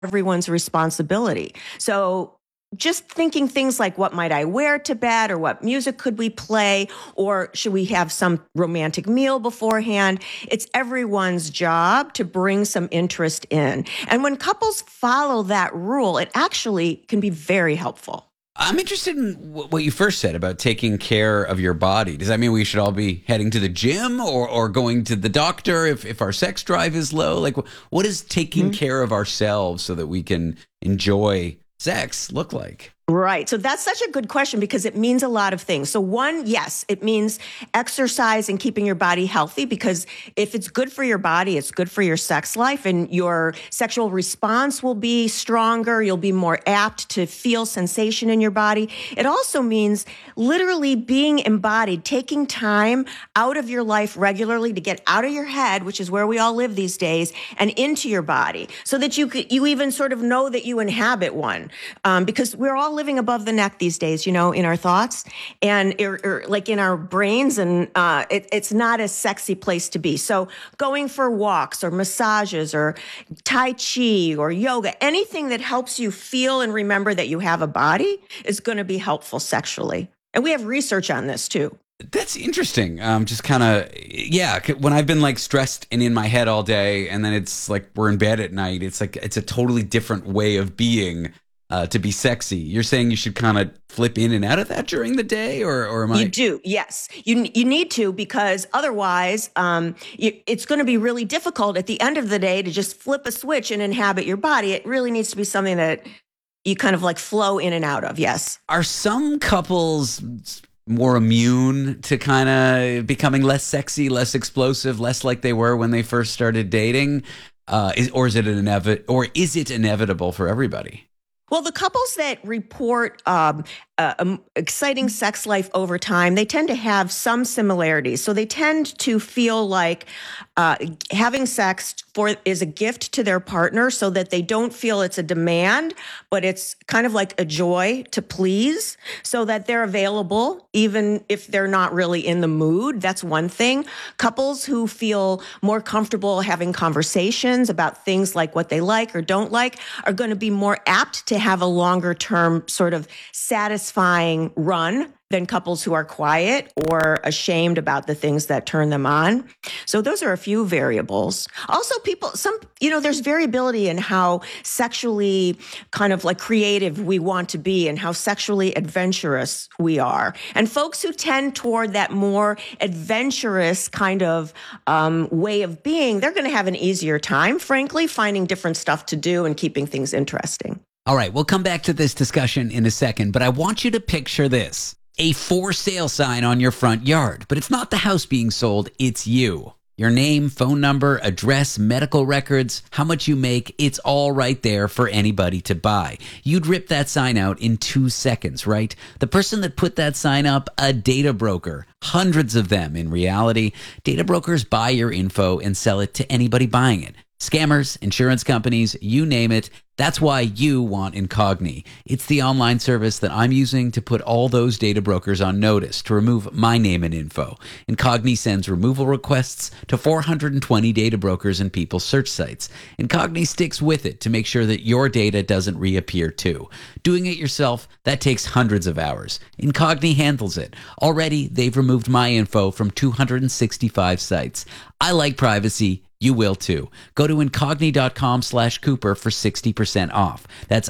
everyone's responsibility. So just thinking things like, what might I wear to bed, or what music could we play, or should we have some romantic meal beforehand? It's everyone's job to bring some interest in. And when couples follow that rule, it actually can be very helpful. I'm interested in what you first said about taking care of your body. Does that mean we should all be heading to the gym or going to the doctor if our sex drive is low? Like, what does taking care of ourselves so that we can enjoy sex look like? Right. So that's such a good question because it means a lot of things. So one, yes, it means exercise and keeping your body healthy, because if it's good for your body, it's good for your sex life, and your sexual response will be stronger. You'll be more apt to feel sensation in your body. It also means literally being embodied, taking time out of your life regularly to get out of your head, which is where we all live these days, and into your body, so that you even sort of know that you inhabit one, because we're all living above the neck these days, in our thoughts and like in our brains, and it's not a sexy place to be. So going for walks or massages or Tai Chi or yoga, anything that helps you feel and remember that you have a body is going to be helpful sexually. And we have research on this too. That's interesting. Just kind of, when I've been like stressed and in my head all day, and then it's like we're in bed at night, it's like it's a totally different way of being. To be sexy. You're saying you should kind of flip in and out of that during the day, or am I? You do, yes. You need to, because otherwise it's going to be really difficult at the end of the day to just flip a switch and inhabit your body. It really needs to be something that you kind of like flow in and out of, yes. Are some couples more immune to kind of becoming less sexy, less explosive, less like they were when they first started dating? Or is it inevitable for everybody? Well, the couples that report exciting sex life over time, they tend to have some similarities. So they tend to feel like having sex is a gift to their partner, so that they don't feel it's a demand, but it's kind of like a joy to please, so that they're available even if they're not really in the mood. That's one thing. Couples who feel more comfortable having conversations about things like what they like or don't like are going to be more apt to have a longer term sort of satisfying run than couples who are quiet or ashamed about the things that turn them on. So those are a few variables. Also, there's variability in how sexually kind of like creative we want to be and how sexually adventurous we are. And folks who tend toward that more adventurous kind of way of being, they're going to have an easier time, frankly, finding different stuff to do and keeping things interesting. All right, we'll come back to this discussion in a second, but I want you to picture this. A for sale sign on your front yard, but it's not the house being sold, it's you. Your name, phone number, address, medical records, how much you make, it's all right there for anybody to buy. You'd rip that sign out in 2 seconds, right? The person that put that sign up, a data broker. Hundreds of them in reality. Data brokers buy your info and sell it to anybody buying it. Scammers, insurance companies, you name it. That's why you want Incogni. It's the online service that I'm using to put all those data brokers on notice to remove my name and info. Incogni sends removal requests to 420 data brokers and people's search sites. Incogni sticks with it to make sure that your data doesn't reappear too. Doing it yourself, that takes hundreds of hours. Incogni handles it. Already, they've removed my info from 265 sites. I like privacy. You will too. Go to Incogni.com/Cooper for 60% off. That's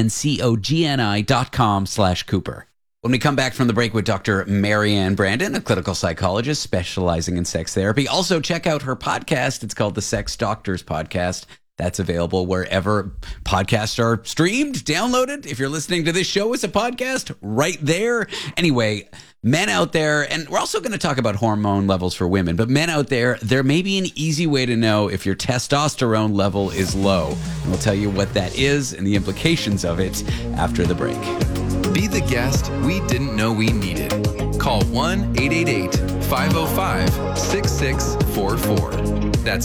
INCOGNI.com/Cooper. When we come back from the break with Dr. Marianne Brandon, a clinical psychologist specializing in sex therapy. Also, check out her podcast. It's called the Sex Doctors Podcast. That's available wherever podcasts are streamed, downloaded. If you're listening to this show as a podcast, right there. Anyway, men out there, and we're also going to talk about hormone levels for women, but men out there, there may be an easy way to know if your testosterone level is low. And we'll tell you what that is and the implications of it after the break. Be the guest we didn't know we needed. Call 1-888-505-6644. That's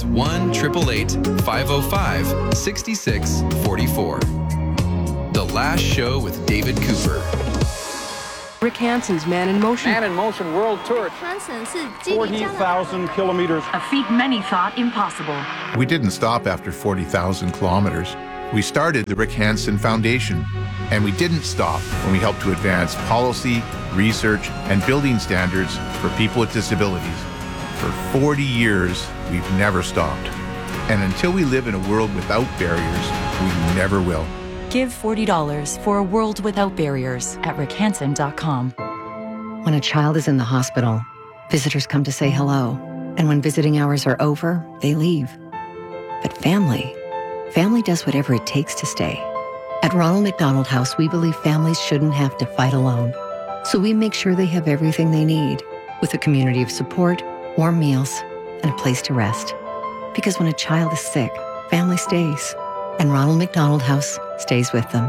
1-888-505-6644. The Last Show with David Cooper. Rick Hansen's Man in Motion. Man in Motion World Tour. 40,000 kilometers. A feat many thought impossible. We didn't stop after 40,000 kilometers. We started the Rick Hansen Foundation, and we didn't stop when we helped to advance policy, research, and building standards for people with disabilities. For 40 years, we've never stopped. And until we live in a world without barriers, we never will. Give $40 for a world without barriers at rickhansen.com. When a child is in the hospital, visitors come to say hello. And when visiting hours are over, they leave. But family does whatever it takes to stay. At Ronald McDonald House, we believe families shouldn't have to fight alone. So we make sure they have everything they need, with a community of support, warm meals, and a place to rest. Because when a child is sick, family stays. And Ronald McDonald House stays with them.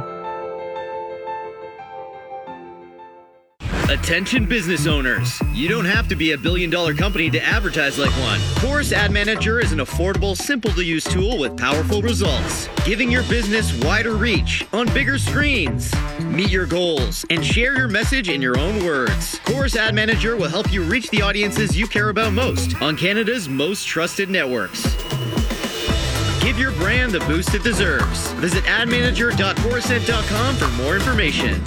Attention business owners. You don't have to be a billion-dollar company to advertise like one. Chorus Ad Manager is an affordable, simple-to-use tool with powerful results, giving your business wider reach on bigger screens. Meet your goals and share your message in your own words. Chorus Ad Manager will help you reach the audiences you care about most on Canada's most trusted networks. Give your brand the boost it deserves. Visit admanager.chorused.com for more information.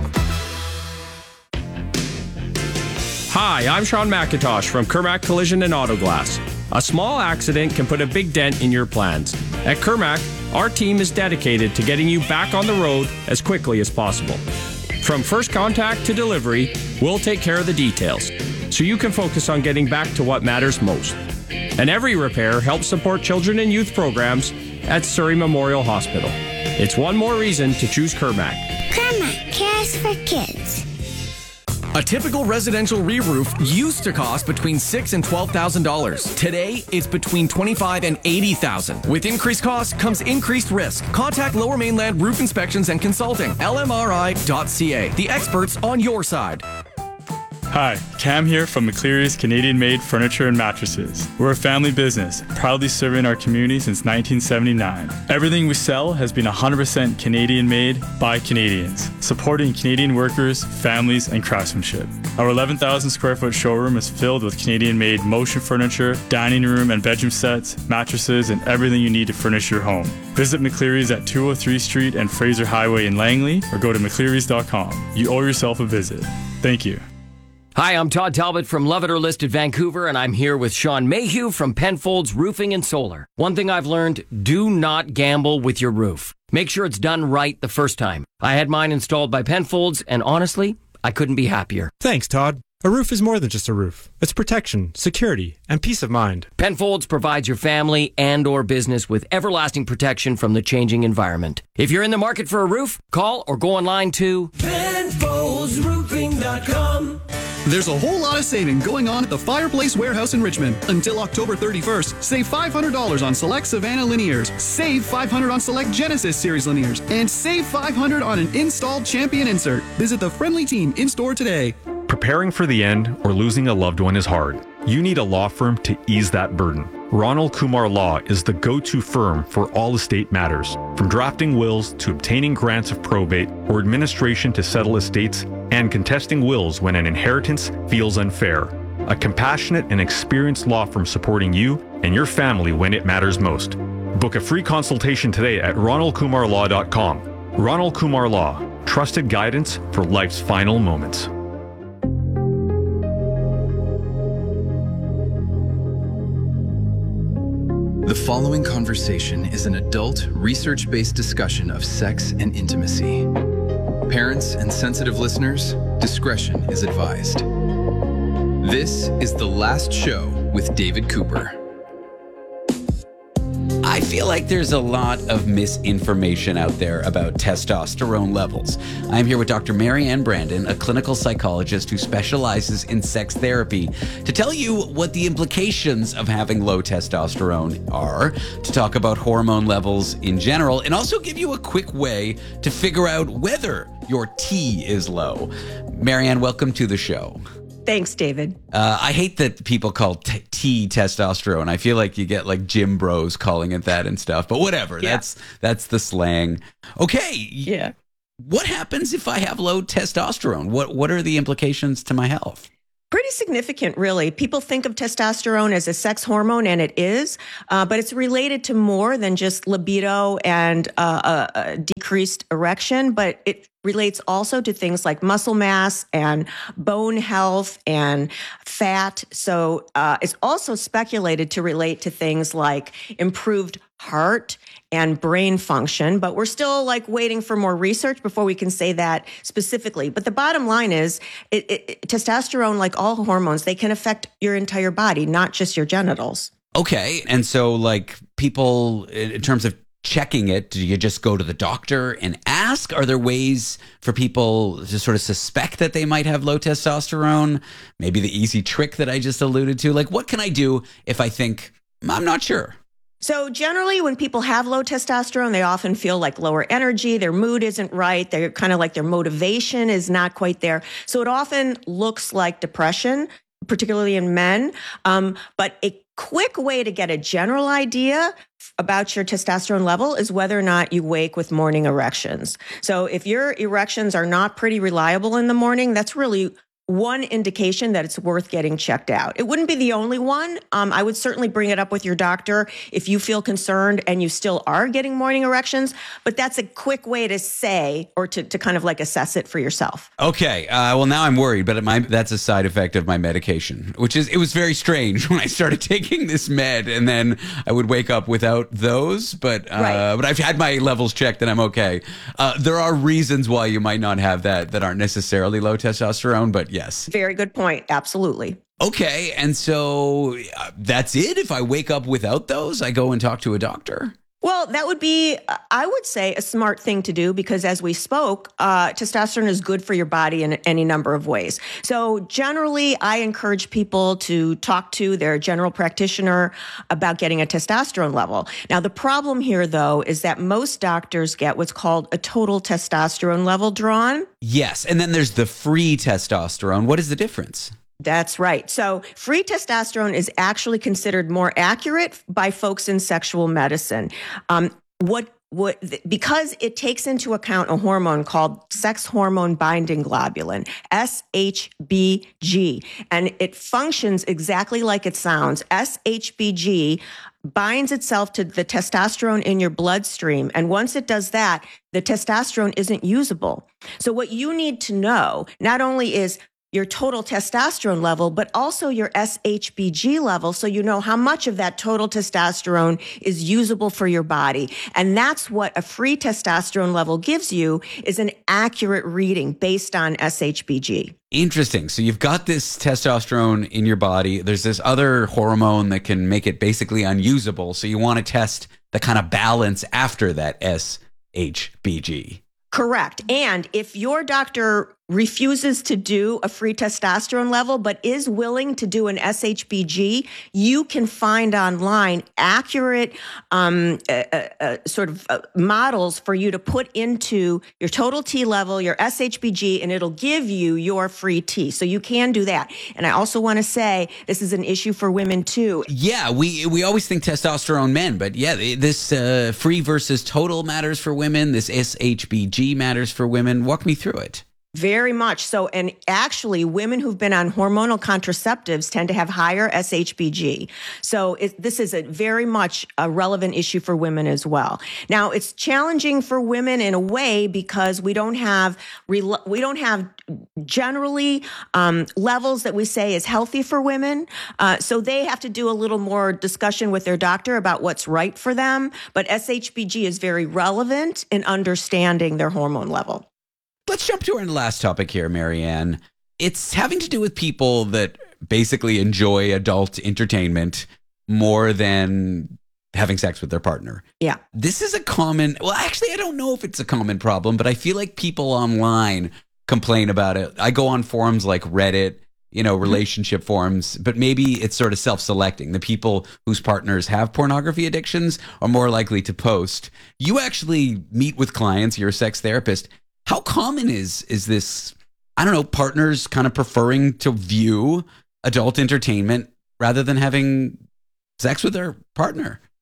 Hi, I'm Sean McIntosh from Kermac Collision and Auto Glass. A small accident can put a big dent in your plans. At Kermac, our team is dedicated to getting you back on the road as quickly as possible. From first contact to delivery, we'll take care of the details, so you can focus on getting back to what matters most. And every repair helps support children and youth programs at Surrey Memorial Hospital. It's one more reason to choose Kermac. Kermac cares for kids. A typical residential re-roof used to cost between $6,000 and $12,000. Today, it's between $25,000 and $80,000. With increased costs comes increased risk. Contact Lower Mainland Roof Inspections and Consulting, lmri.ca, the experts on your side. Hi, Cam here from McCleary's Canadian-made furniture and mattresses. We're a family business, proudly serving our community since 1979. Everything we sell has been 100% Canadian-made by Canadians, supporting Canadian workers, families, and craftsmanship. Our 11,000 square foot showroom is filled with Canadian-made motion furniture, dining room and bedroom sets, mattresses, and everything you need to furnish your home. Visit McCleary's at 203 Street and Fraser Highway in Langley, or go to mcclearys.com. You owe yourself a visit. Thank you. Hi, I'm Todd Talbot from Love It or List It Vancouver, and I'm here with Sean Mayhew from Penfolds Roofing and Solar. One thing I've learned, do not gamble with your roof. Make sure it's done right the first time. I had mine installed by Penfolds, and honestly, I couldn't be happier. Thanks, Todd. A roof is more than just a roof. It's protection, security, and peace of mind. Penfolds provides your family and or business with everlasting protection from the changing environment. If you're in the market for a roof, call or go online to PenfoldsRoofing.com. There's a whole lot of saving going on at the Fireplace Warehouse in Richmond. Until October 31st, save $500 on select Savannah linears, save $500 on select Genesis series linears, and save $500 on an installed Champion insert. Visit the friendly team in-store today. Preparing for the end or losing a loved one is hard. You need a law firm to ease that burden. Ronald Kumar Law is the go-to firm for all estate matters, from drafting wills to obtaining grants of probate or administration to settle estates and contesting wills when an inheritance feels unfair. A compassionate and experienced law firm supporting you and your family when it matters most. Book a free consultation today at ronaldkumarlaw.com. Ronald Kumar Law, trusted guidance for life's final moments. The following conversation is an adult, research-based discussion of sex and intimacy. Parents and sensitive listeners, discretion is advised. This is The Last Show with David Cooper. I feel like there's a lot of misinformation out there about testosterone levels. I'm here with Dr. Marianne Brandon, a clinical psychologist who specializes in sex therapy, to tell you what the implications of having low testosterone are, to talk about hormone levels in general, and also give you a quick way to figure out whether your T is low. Marianne, welcome to the show. Thanks, David. I hate that people call T testosterone. I feel like you get like gym bros calling it that and stuff, but whatever. Yeah. That's the slang. Okay. Yeah. What happens if I have low testosterone? What are the implications to my health? Pretty significant, really. People think of testosterone as a sex hormone, and it is, but it's related to more than just libido and a decreased erection, but it relates also to things like muscle mass and bone health and fat. So it's also speculated to relate to things like improved heart and brain function, but we're still waiting for more research before we can say that specifically. But the bottom line is testosterone, like all hormones, they can affect your entire body, not just your genitals. Okay. And so people, in terms of checking it, do you just go to the doctor and ask? Are there ways for people to sort of suspect that they might have low testosterone? Maybe the easy trick that I just alluded to. What can I do if I think I'm not sure? So generally, when people have low testosterone, they often feel lower energy, their mood isn't right, they're kind of their motivation is not quite there. So it often looks like depression, particularly in men. But a quick way to get a general idea about your testosterone level is whether or not you wake with morning erections. So if your erections are not pretty reliable in the morning, that's really one indication that it's worth getting checked out. It wouldn't be the only one. I would certainly bring it up with your doctor if you feel concerned and you still are getting morning erections, but that's a quick way to say or to kind of assess it for yourself. Okay. Well, now I'm worried, but that's a side effect of my medication, it was very strange when I started taking this med and then I would wake up without those, but I've had my levels checked and I'm okay. There are reasons why you might not have that aren't necessarily low testosterone, but yes. Very good point. Absolutely. Okay. And so that's it. If I wake up without those, I go and talk to a doctor. Well, that would be, I would say, a smart thing to do because as we spoke, testosterone is good for your body in any number of ways. So generally, I encourage people to talk to their general practitioner about getting a testosterone level. Now, the problem here, though, is that most doctors get what's called a total testosterone level drawn. Yes. And then there's the free testosterone. What is the difference? That's right. So free testosterone is actually considered more accurate by folks in sexual medicine. Because it takes into account a hormone called sex hormone binding globulin, SHBG, and it functions exactly like it sounds. SHBG binds itself to the testosterone in your bloodstream. And once it does that, the testosterone isn't usable. So what you need to know not only is your total testosterone level, but also your SHBG level, so you know how much of that total testosterone is usable for your body. And that's what a free testosterone level gives you, is an accurate reading based on SHBG. Interesting. So you've got this testosterone in your body. There's this other hormone that can make it basically unusable. So you want to test the kind of balance after that SHBG. Correct. And if your doctor refuses to do a free testosterone level, but is willing to do an SHBG, you can find online accurate models for you to put into your total T level, your SHBG, and it'll give you your free T. So you can do that. And I also want to say this is an issue for women too. Yeah, we always think testosterone men, but yeah, this free versus total matters for women. This SHBG matters for women. Walk me through it. Very much so. And actually, women who've been on hormonal contraceptives tend to have higher SHBG. So this is very much a relevant issue for women as well. Now, it's challenging for women in a way because we don't have generally levels that we say is healthy for women. So they have to do a little more discussion with their doctor about what's right for them. But SHBG is very relevant in understanding their hormone level. Let's jump to our last topic here, Marianne. It's having to do with people that basically enjoy adult entertainment more than having sex with their partner. Yeah. This is a common, well, actually, I don't know if it's a common problem, but I feel like people online complain about it. I go on forums like Reddit, relationship forums, but maybe it's sort of self-selecting. The people whose partners have pornography addictions are more likely to post. You actually meet with clients, you're a sex therapist. How common is this, partners kind of preferring to view adult entertainment rather than having sex with their partner?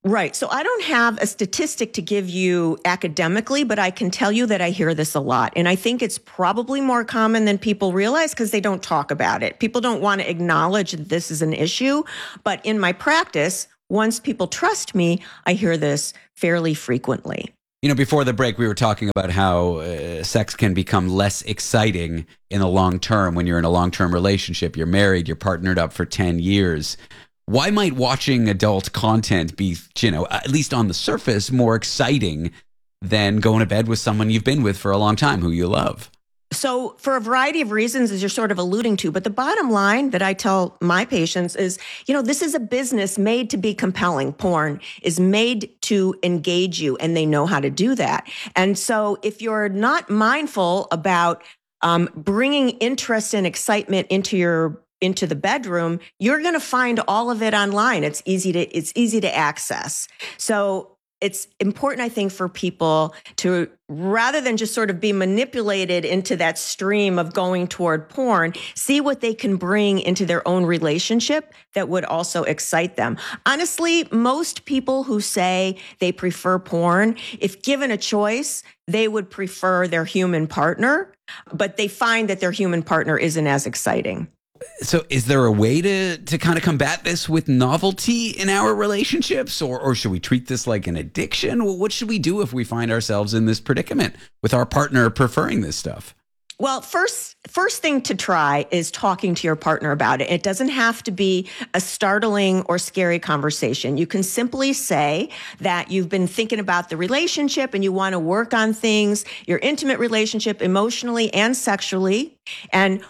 Right. So I don't have a statistic to give you academically, but I can tell you that I hear this a lot. And I think it's probably more common than people realize because they don't talk about it. People don't want to acknowledge that this is an issue. But in my practice, once people trust me, I hear this fairly frequently. You know, before the break, we were talking about how sex can become less exciting in the long term when you're in a long-term relationship. You're married, you're partnered up for 10 years. Why might watching adult content be, at least on the surface, more exciting than going to bed with someone you've been with for a long time who you love? So for a variety of reasons, as you're sort of alluding to, but the bottom line that I tell my patients is, this is a business made to be compelling. Porn is made to engage you, and they know how to do that. And so if you're not mindful about bringing interest and excitement into the bedroom, you're going to find all of it online. It's easy to access. So it's important, I think, for people to, rather than just sort of be manipulated into that stream of going toward porn, see what they can bring into their own relationship that would also excite them. Honestly, most people who say they prefer porn, if given a choice, they would prefer their human partner, but they find that their human partner isn't as exciting. So is there a way to kind of combat this with novelty in our relationships, or should we treat this like an addiction? Well, what should we do if we find ourselves in this predicament with our partner preferring this stuff? Well, first thing to try is talking to your partner about it. It doesn't have to be a startling or scary conversation. You can simply say that you've been thinking about the relationship and you want to work on things, your intimate relationship, emotionally and sexually, and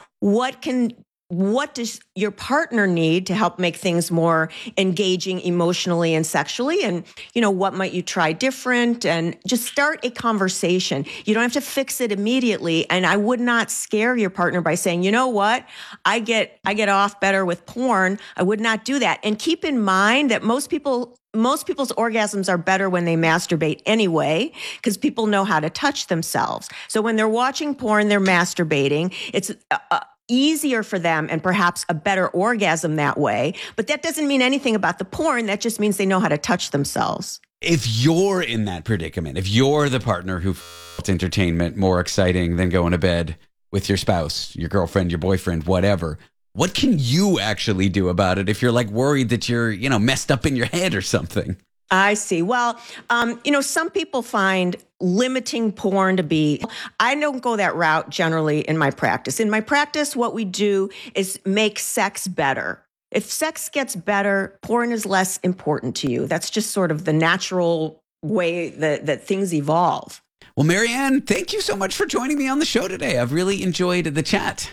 what does your partner need to help make things more engaging emotionally and sexually? And, what might you try different? And just start a conversation. You don't have to fix it immediately. And I would not scare your partner by saying, you know what? I get off better with porn. I would not do that. And keep in mind that most people's orgasms are better when they masturbate anyway, because people know how to touch themselves. So when they're watching porn, they're masturbating. It's easier for them and perhaps a better orgasm that way. But that doesn't mean anything about the porn. That just means they know how to touch themselves. If you're in that predicament, if you're the partner who finds entertainment more exciting than going to bed with your spouse, your girlfriend, your boyfriend, whatever, what can you actually do about it if you're worried that you're, messed up in your head or something? I see. Well, some people find limiting porn to be, I don't go that route generally in my practice. In my practice, what we do is make sex better. If sex gets better, porn is less important to you. That's just sort of the natural way that things evolve. Well, Marianne, thank you so much for joining me on the show today. I've really enjoyed the chat.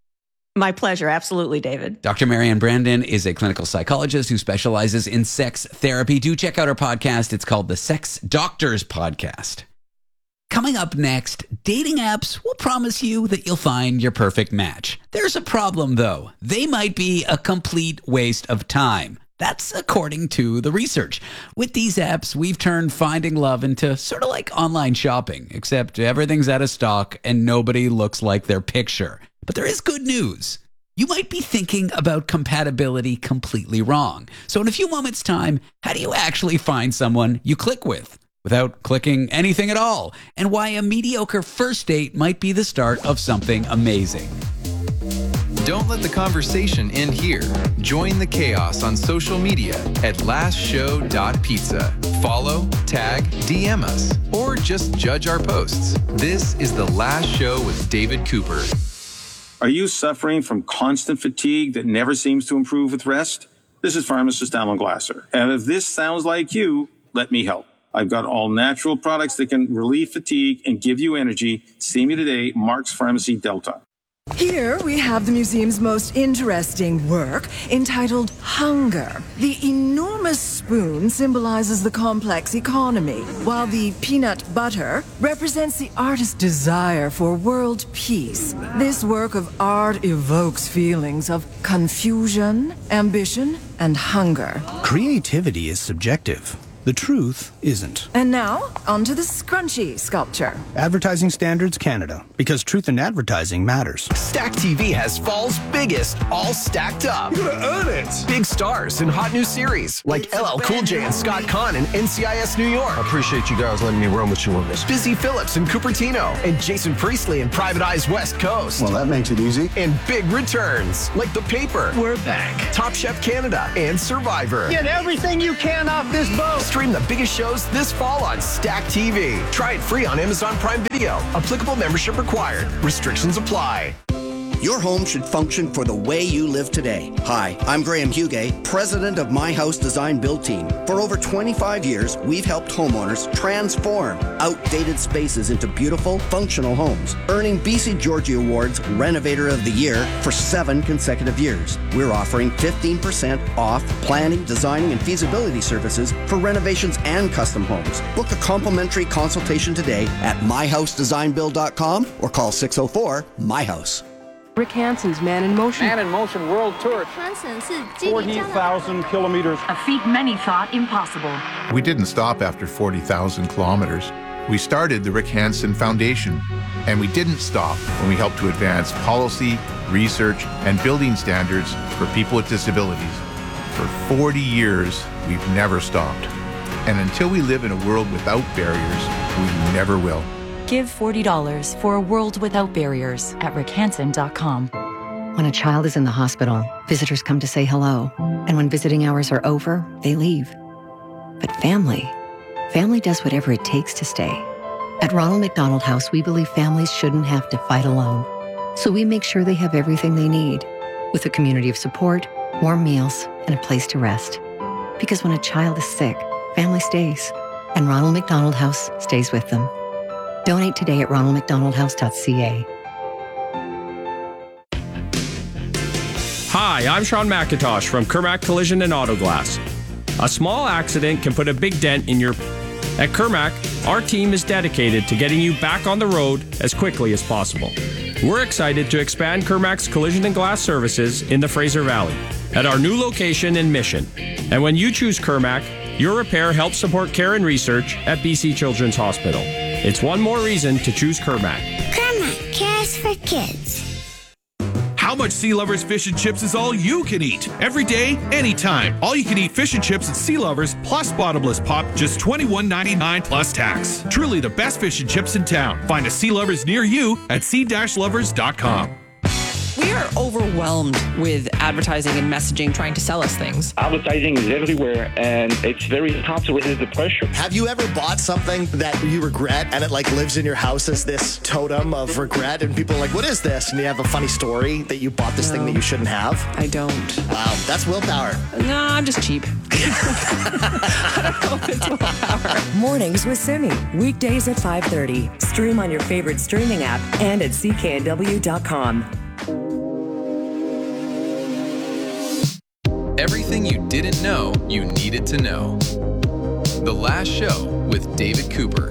My pleasure. Absolutely, David. Dr. Marianne Brandon is a clinical psychologist who specializes in sex therapy. Do check out her podcast. It's called the Sex Doctors Podcast. Coming up next, dating apps will promise you that you'll find your perfect match. There's a problem, though. They might be a complete waste of time. That's according to the research. With these apps, we've turned finding love into sort of like online shopping, except everything's out of stock and nobody looks like their picture. But there is good news. You might be thinking about compatibility completely wrong. So in a few moments' time, how do you actually find someone you click with without clicking anything at all? And why a mediocre first date might be the start of something amazing. Don't let the conversation end here. Join the chaos on social media at lastshow.pizza. Follow, tag, DM us, or just judge our posts. This is The Last Show with David Cooper. Are you suffering from constant fatigue that never seems to improve with rest? This is pharmacist Alan Glasser. And if this sounds like you, let me help. I've got all natural products that can relieve fatigue and give you energy. See me today, Mark's Pharmacy Delta. Here we have the museum's most interesting work, entitled Hunger. The enormous spoon symbolizes the complex economy, while the peanut butter represents the artist's desire for world peace. This work of art evokes feelings of confusion, ambition, and hunger. Creativity is subjective. The truth isn't. And now, onto the scrunchy sculpture. Advertising Standards Canada, because truth in advertising matters. Stack TV has fall's biggest, all stacked up. You're gonna earn it. Big stars in hot new series like LL Cool J and Scott Conn in NCIS New York. I appreciate you guys letting me run with you on this. Busy Phillips in Cupertino and Jason Priestley in Private Eyes West Coast. Well, that makes it easy. And big returns like The Paper. We're back. Top Chef Canada and Survivor. Get everything you can off this boat. Stream the biggest shows this fall on Stack TV. Try it free on Amazon Prime Video. Applicable membership required. Restrictions apply. Your home should function for the way you live today. Hi, I'm Graham Hugay, president of My House Design Build Team. For over 25 years, we've helped homeowners transform outdated spaces into beautiful, functional homes, earning BC Georgie Awards Renovator of the Year for 7 consecutive years. We're offering 15% off planning, designing, and feasibility services for renovations and custom homes. Book a complimentary consultation today at myhousedesignbuild.com or call 604-MY-HOUSE. Rick Hansen's Man in Motion. Man in Motion World Tour. 40,000 kilometers. A feat many thought impossible. We didn't stop after 40,000 kilometers. We started the Rick Hansen Foundation, and we didn't stop when we helped to advance policy, research, and building standards for people with disabilities. For 40 years, we've never stopped. And until we live in a world without barriers, we never will. Give $40 for a world without barriers at rickhansen.com. When a child is in the hospital, visitors come to say hello. And when visiting hours are over, they leave. But family does whatever it takes to stay. At Ronald McDonald House, we believe families shouldn't have to fight alone. So we make sure they have everything they need, with a community of support, warm meals, and a place to rest. Because when a child is sick, family stays. And Ronald McDonald House stays with them. Donate today at ronaldmcdonaldhouse.ca. Hi, I'm Sean McIntosh from Kermac Collision and Auto Glass. A small accident can put a big dent in your... At Kermac, our team is dedicated to getting you back on the road as quickly as possible. We're excited to expand Kermac's collision and glass services in the Fraser Valley at our new location in Mission. And when you choose Kermac, your repair helps support care and research at BC Children's Hospital. It's one more reason to choose Kermac. Kermac cares for kids. How much Sea Lovers fish and chips is all you can eat? Every day, anytime. All you can eat fish and chips at Sea Lovers plus bottomless pop, just $21.99 plus tax. Truly the best fish and chips in town. Find a Sea Lovers near you at sea-lovers.com. We are overwhelmed with advertising and messaging trying to sell us things. Advertising is everywhere, and it's very tough to resist the pressure. Have you ever bought something that you regret, and it like lives in your house as this totem of regret, and people are like, what is this? And you have a funny story that you bought this thing that you shouldn't have? I don't. Wow, that's willpower. No, I'm just cheap. I don't know if it's willpower. Mornings with Simi. Weekdays at 5:30. Stream on your favorite streaming app and at cknw.com. Everything you didn't know you needed to know. The Last Show with David Cooper.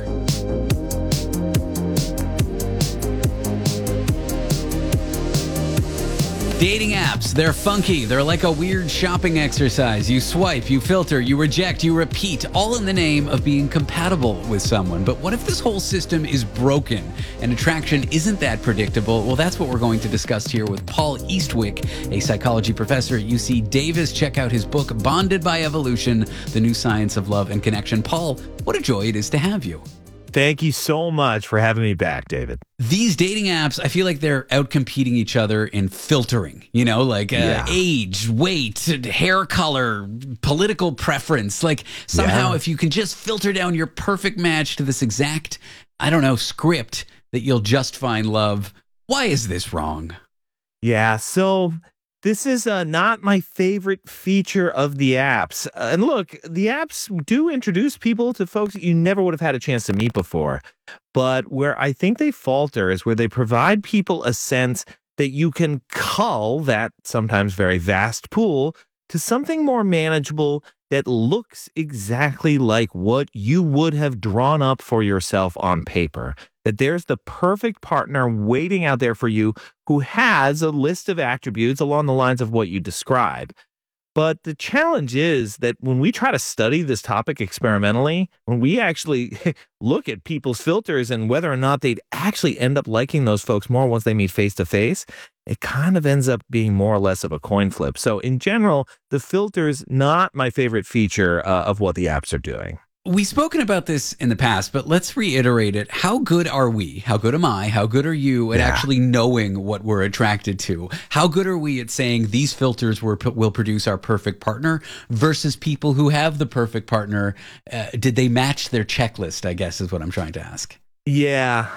Dating apps, they're funky. They're like a weird shopping exercise. You swipe, you filter, you reject, you repeat, all in the name of being compatible with someone. But what if this whole system is broken and attraction isn't that predictable? Well, that's what we're going to discuss here with Paul Eastwick, a psychology professor at UC Davis. Check out his book, Bonded by Evolution, The New Science of Love and Connection. Paul, what a joy it is to have you. Thank you so much for having me back, David. These dating apps, I feel like they're outcompeting each other in filtering, like age, weight, hair color, political preference. Like somehow if you can just filter down your perfect match to this exact, script that you'll just find love. Why is this wrong? Yeah, so this is not my favorite feature of the apps. And look, the apps do introduce people to folks that you never would have had a chance to meet before. But where I think they falter is where they provide people a sense that you can cull that sometimes very vast pool to something more manageable that looks exactly like what you would have drawn up for yourself on paper. That there's the perfect partner waiting out there for you who has a list of attributes along the lines of what you describe. But the challenge is that when we try to study this topic experimentally, when we actually look at people's filters and whether or not they'd actually end up liking those folks more once they meet face to face, it kind of ends up being more or less of a coin flip. So in general, the filter's not my favorite feature of what the apps are doing. We've spoken about this in the past, but let's reiterate it. How good are we? How good am I? How good are you at actually knowing what we're attracted to? How good are we at saying these filters will produce our perfect partner versus people who have the perfect partner? Did they match their checklist, I guess, is what I'm trying to ask. Yeah,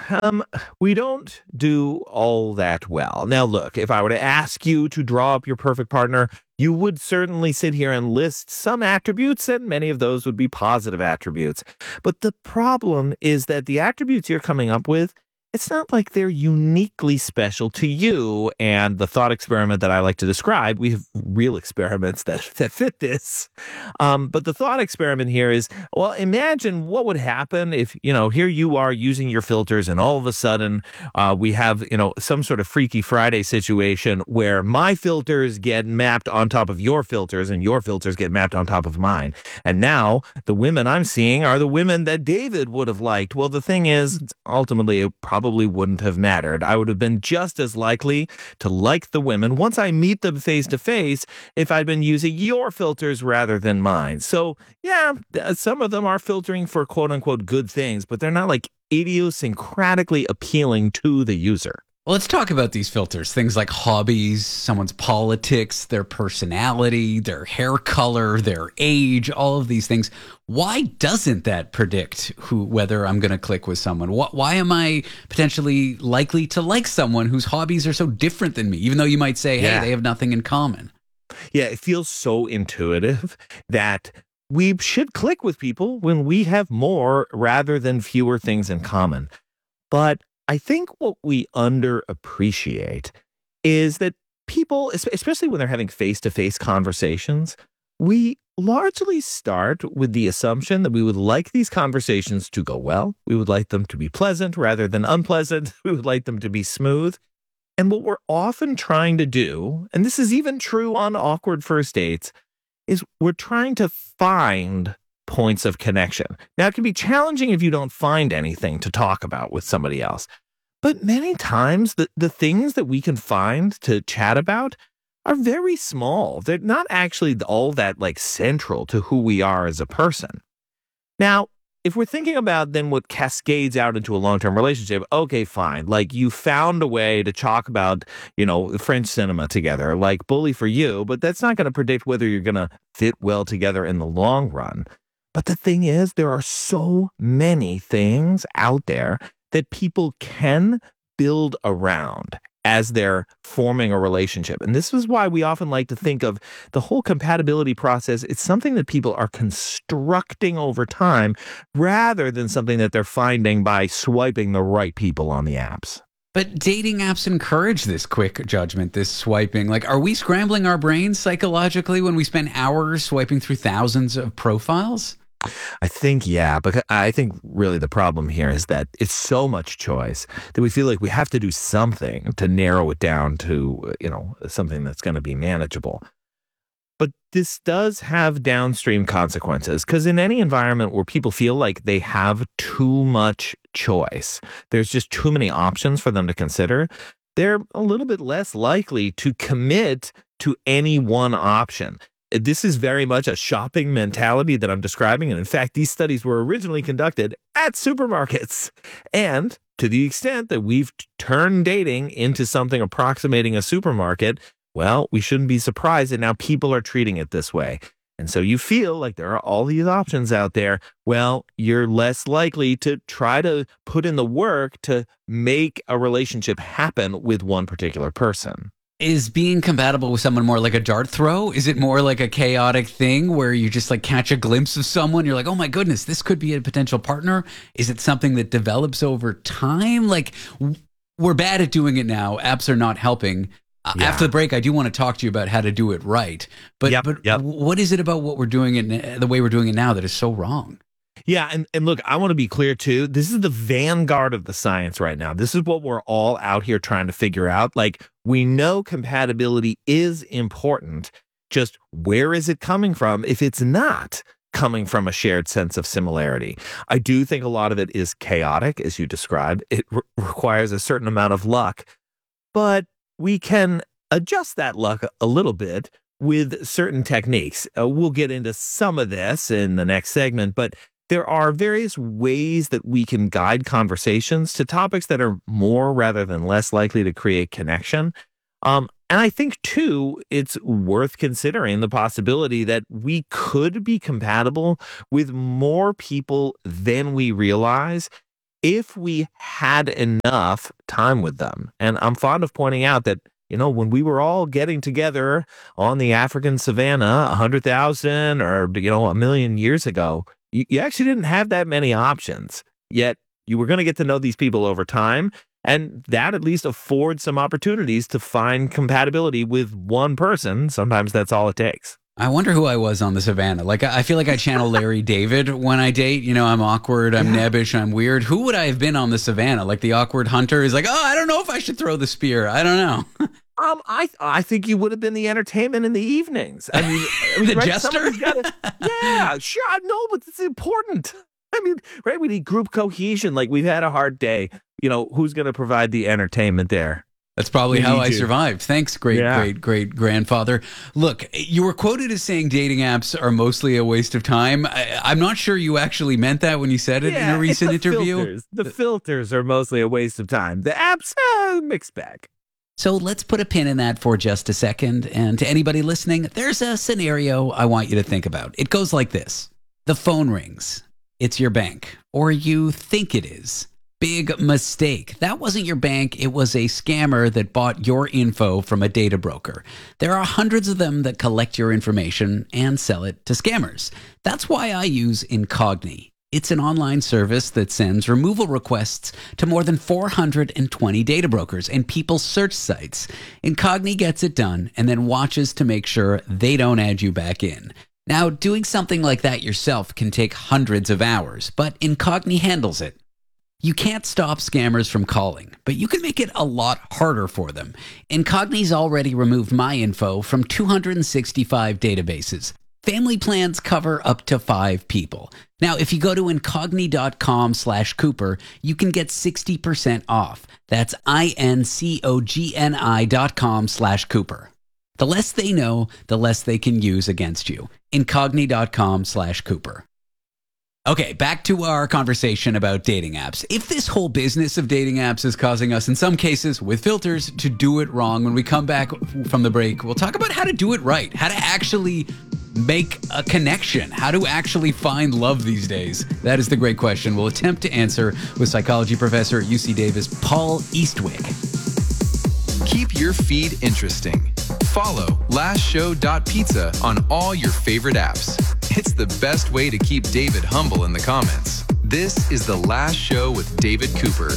we don't do all that well. Now, look, if I were to ask you to draw up your perfect partner, you would certainly sit here and list some attributes, and many of those would be positive attributes. But the problem is that the attributes you're coming up with, it's not like they're uniquely special to you. And the thought experiment that I like to describe, we have real experiments that fit this. But the thought experiment here is, well, imagine what would happen if, here you are using your filters and all of a sudden we have, some sort of Freaky Friday situation where my filters get mapped on top of your filters and your filters get mapped on top of mine. And now the women I'm seeing are the women that David would have liked. Well, the thing is, ultimately, it probably wouldn't have mattered. I would have been just as likely to like the women once I meet them face to face if I'd been using your filters rather than mine. So yeah, some of them are filtering for quote unquote good things, but they're not like idiosyncratically appealing to the user. Well, let's talk about these filters. Things like hobbies, someone's politics, their personality, their hair color, their age, all of these things. Why doesn't that predict whether I'm going to click with someone? Why am I potentially likely to like someone whose hobbies are so different than me, even though you might say, hey, they have nothing in common? Yeah, it feels so intuitive that we should click with people when we have more rather than fewer things in common. But I think what we underappreciate is that people, especially when they're having face-to-face conversations, we largely start with the assumption that we would like these conversations to go well. We would like them to be pleasant rather than unpleasant. We would like them to be smooth. And what we're often trying to do, and this is even true on awkward first dates, is we're trying to find points of connection. Now, it can be challenging if you don't find anything to talk about with somebody else. But many times, the things that we can find to chat about are very small. They're not actually all that central to who we are as a person. Now, if we're thinking about then what cascades out into a long-term relationship, okay, fine. You found a way to talk about, French cinema together, Bully for You, but that's not going to predict whether you're going to fit well together in the long run. But the thing is, there are so many things out there that people can build around as they're forming a relationship. And this is why we often like to think of the whole compatibility process. It's something that people are constructing over time rather than something that they're finding by swiping the right people on the apps. But dating apps encourage this quick judgment, this swiping. Are we scrambling our brains psychologically when we spend hours swiping through thousands of profiles? I think, yeah, but I think really the problem here is that it's so much choice that we feel like we have to do something to narrow it down to, something that's going to be manageable. But this does have downstream consequences because in any environment where people feel like they have too much choice, there's just too many options for them to consider, they're a little bit less likely to commit to any one option. This is very much a shopping mentality that I'm describing. And in fact, these studies were originally conducted at supermarkets. And to the extent that we've turned dating into something approximating a supermarket, well, we shouldn't be surprised that now people are treating it this way. And so you feel like there are all these options out there. Well, you're less likely to try to put in the work to make a relationship happen with one particular person. Is being compatible with someone more like a dart throw? Is it more like a chaotic thing where you just catch a glimpse of someone? You're like, oh my goodness, this could be a potential partner. Is it something that develops over time? We're bad at doing it now. Apps are not helping. After the break, I do want to talk to you about how to do it right. But what is it about what we're doing it, the way we're doing it now, that is so wrong? Yeah, and look, I want to be clear too. This is the vanguard of the science right now. This is what we're all out here trying to figure out. We know compatibility is important. just where is it coming from if it's not coming from a shared sense of similarity? I do think a lot of it is chaotic, as you described. It requires a certain amount of luck, but we can adjust that luck a little bit with certain techniques. We'll get into some of this in the next segment, but there are various ways that we can guide conversations to topics that are more rather than less likely to create connection. And I think, too, it's worth considering the possibility that we could be compatible with more people than we realize if we had enough time with them. And I'm fond of pointing out that, when we were all getting together on the African savanna 100,000 or, 1 million years ago, you actually didn't have that many options. Yet you were going to get to know these people over time. And that at least affords some opportunities to find compatibility with one person. Sometimes that's all it takes. I wonder who I was on the savannah. Like, I feel like I channel Larry David when I date. I'm awkward, I'm nebbish, I'm weird. Who would I have been on the savannah? Like the awkward hunter is like, I don't know if I should throw the spear. I don't know. I think you would have been the entertainment in the evenings. I mean the right? jester? Yeah, sure. No, but it's important. I mean, right? We need group cohesion. Like, we've had a hard day. Who's going to provide the entertainment there? That's probably how I survived. Thanks, great grandfather. Look, you were quoted as saying dating apps are mostly a waste of time. I'm not sure you actually meant that when you said it in a recent interview. Filters. The filters are mostly a waste of time. The apps, mixed bag. So let's put a pin in that for just a second. And to anybody listening, there's a scenario I want you to think about. It goes like this. The phone rings. It's your bank, or you think it is. Big mistake. That wasn't your bank. It was a scammer that bought your info from a data broker. There are hundreds of them that collect your information and sell it to scammers. That's why I use Incogni. It's an online service that sends removal requests to more than 420 data brokers and people's search sites. Incogni gets it done and then watches to make sure they don't add you back in. Now, doing something like that yourself can take hundreds of hours, but Incogni handles it. You can't stop scammers from calling, but you can make it a lot harder for them. Incogni's already removed my info from 265 databases. Family plans cover up to 5 people. Now, if you go to incogni.com/Cooper, you can get 60% off. That's incogni.com/Cooper. The less they know, the less they can use against you. Incogni.com/Cooper. Okay, back to our conversation about dating apps. If this whole business of dating apps is causing us, in some cases, with filters, to do it wrong, when we come back from the break, we'll talk about how to do it right, how to actually make a connection, how to actually find love these days. That is the great question we'll attempt to answer with psychology professor at UC Davis, Paul Eastwick. Keep your feed interesting. Follow lastshow.pizza on all your favorite apps. It's the best way to keep David humble in the comments. This is The Last Show with David Cooper.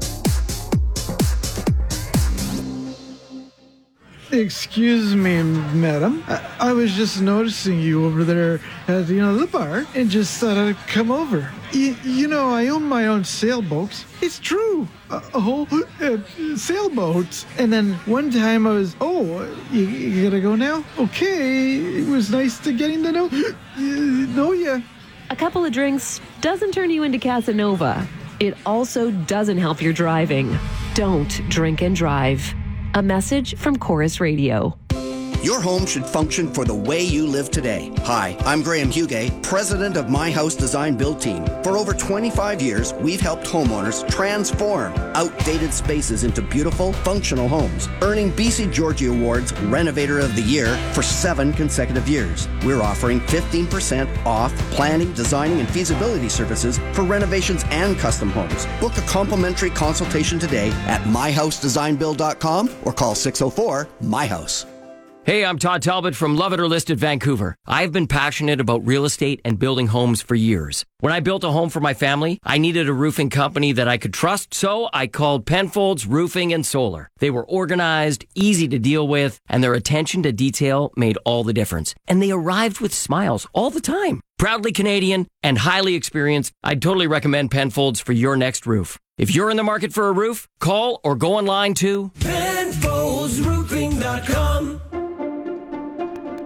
Excuse me, madam. I was just noticing you over there at the bar and just thought I'd come over. I own my own sailboats. It's true. A whole sailboats. And then one time I was, you gotta go now? Okay, it was nice getting to know you. A couple of drinks doesn't turn you into Casanova. It also doesn't help your driving. Don't drink and drive. A message from Chorus Radio. Your home should function for the way you live today. Hi, I'm Graham Hugay, president of My House Design Build Team. For over 25 years, we've helped homeowners transform outdated spaces into beautiful, functional homes, earning BC Georgie Awards Renovator of the Year for 7 consecutive years. We're offering 15% off planning, designing, and feasibility services for renovations and custom homes. Book a complimentary consultation today at myhousedesignbuild.com or call 604-MY-HOUSE. Hey, I'm Todd Talbot from Love It or List It Vancouver. I've been passionate about real estate and building homes for years. When I built a home for my family, I needed a roofing company that I could trust, so I called Penfolds Roofing and Solar. They were organized, easy to deal with, and their attention to detail made all the difference. And they arrived with smiles all the time. Proudly Canadian and highly experienced, I'd totally recommend Penfolds for your next roof. If you're in the market for a roof, call or go online to PenfoldsRoofing.com.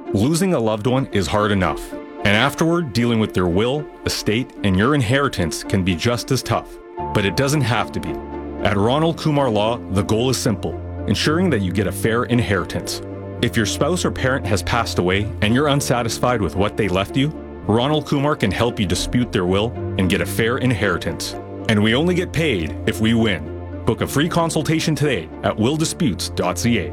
Losing a loved one is hard enough, and afterward, dealing with their will, estate, and your inheritance can be just as tough. But it doesn't have to be. At Ronald Kumar Law, the goal is simple: ensuring that you get a fair inheritance. If your spouse or parent has passed away and you're unsatisfied with what they left you, Ronald Kumar can help you dispute their will and get a fair inheritance. And we only get paid if we win. Book a free consultation today at willdisputes.ca.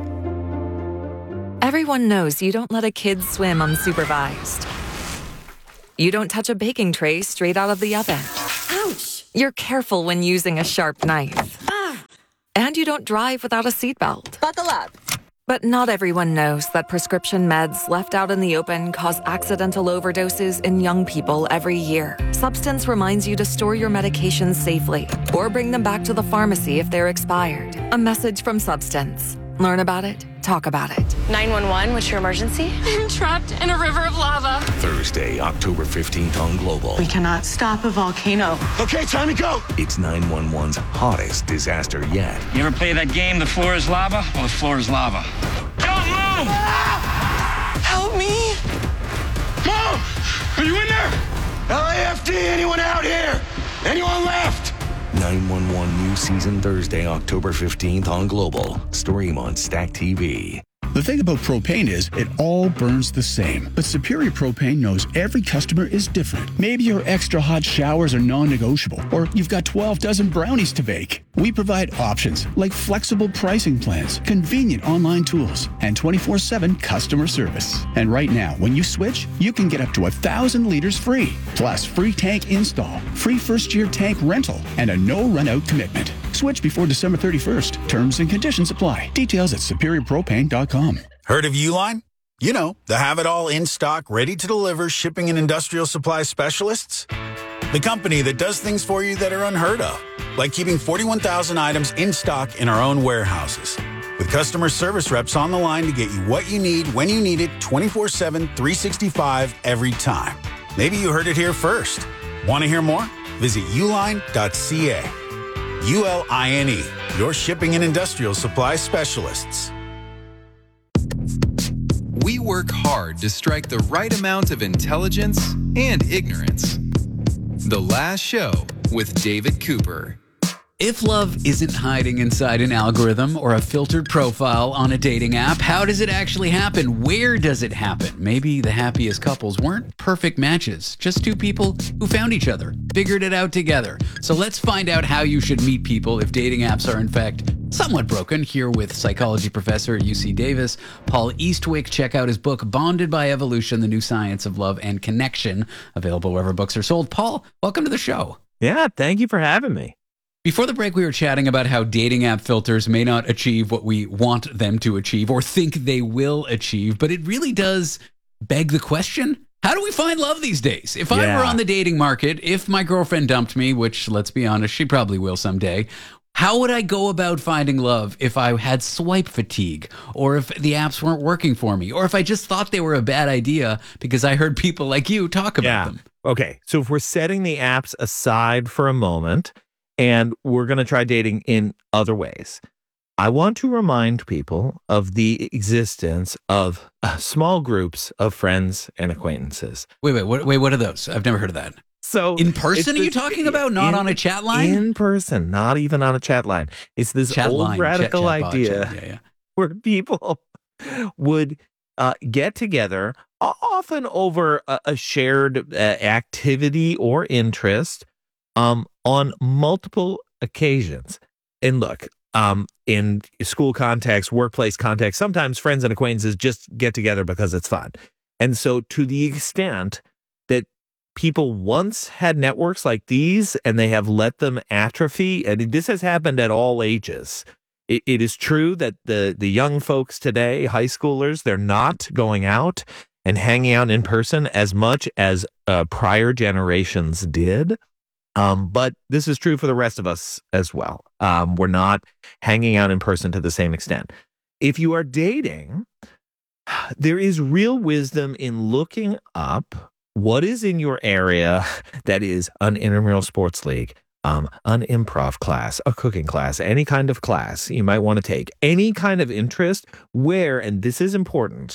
Everyone knows you don't let a kid swim unsupervised. You don't touch a baking tray straight out of the oven. Ouch! You're careful when using a sharp knife. And you don't drive without a seatbelt. Buckle up. But not everyone knows that prescription meds left out in the open cause accidental overdoses in young people every year. Substance reminds you to store your medications safely or bring them back to the pharmacy if they're expired. A message from Substance. Learn about it. Talk about it. 911, what's your emergency? I'm trapped in a river of lava. Thursday, October 15th on Global. We cannot stop a volcano. Okay, time to go. It's 911's hottest disaster yet. You ever play that game, The Floor is Lava? Well, the floor is lava. Don't move! Help me. Mom! Are you in there? LAFD, anyone out here? Anyone left? 911 new season Thursday, October 15th on Global. Stream on Stack TV. The thing about propane is it all burns the same. But Superior Propane knows every customer is different. Maybe your extra hot showers are non-negotiable, or you've got 12 dozen brownies to bake. We provide options like flexible pricing plans, convenient online tools, and 24/7 customer service. And right now, when you switch, you can get up to 1,000 liters free, plus free tank install, free first-year tank rental, and a no-run-out commitment. Switch before December 31st. Terms and conditions apply. Details at superiorpropane.com. Heard of Uline? You know, the have-it-all in-stock, ready-to-deliver shipping and industrial supply specialists. The company that does things for you that are unheard of, like keeping 41,000 items in stock in our own warehouses. With customer service reps on the line to get you what you need when you need it 24/7, 365 every time. Maybe you heard it here first. Want to hear more? Visit uline.ca. ULINE, your shipping and industrial supply specialists. We work hard to strike the right amount of intelligence and ignorance. The Last Show with David Cooper. If love isn't hiding inside an algorithm or a filtered profile on a dating app, how does it actually happen? Where does it happen? Maybe the happiest couples weren't perfect matches, just two people who found each other, figured it out together. So let's find out how you should meet people if dating apps are in fact somewhat broken. Here with psychology professor at UC Davis, Paul Eastwick. Check out his book, Bonded by Evolution, The New Science of Love and Connection, available wherever books are sold. Paul, welcome to the show. Yeah, thank you for having me. Before the break, we were chatting about how dating app filters may not achieve what we want them to achieve or think they will achieve, but it really does beg the question, how do we find love these days? If I were on the dating market, if my girlfriend dumped me, which, let's be honest, she probably will someday, how would I go about finding love if I had swipe fatigue, or if the apps weren't working for me, or if I just thought they were a bad idea because I heard people like you talk about them? Okay, so if we're setting the apps aside for a moment, and we're going to try dating in other ways, I want to remind people of the existence of small groups of friends and acquaintances. Wait, what are those? I've never heard of that. So in person, are you talking about? Not on a chat line? In person, not even on a chat line. It's this chat old line, radical chat idea where people would get together, often over a shared activity or interest, on multiple occasions. And look, in school context, workplace context, sometimes friends and acquaintances just get together because it's fun. And so to the extent that people once had networks like these and they have let them atrophy, and this has happened at all ages. It is true that the young folks today, high schoolers, they're not going out and hanging out in person as much as prior generations did. But this is true for the rest of us as well. We're not hanging out in person to the same extent. If you are dating, there is real wisdom in looking up what is in your area that is an intramural sports league, an improv class, a cooking class, any kind of class you might want to take, any kind of interest where, and this is important,